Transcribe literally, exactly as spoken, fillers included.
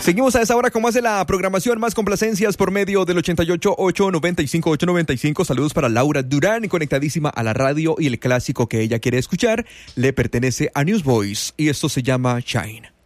Seguimos a esa hora con más de la programación, más complacencias por medio del ochenta y ocho, ocho noventa y cinco, ocho noventa y cinco. Saludos para Laura Durán, conectadísima a la radio, y el clásico que ella quiere escuchar le pertenece a Newsboys y esto se llama Shine.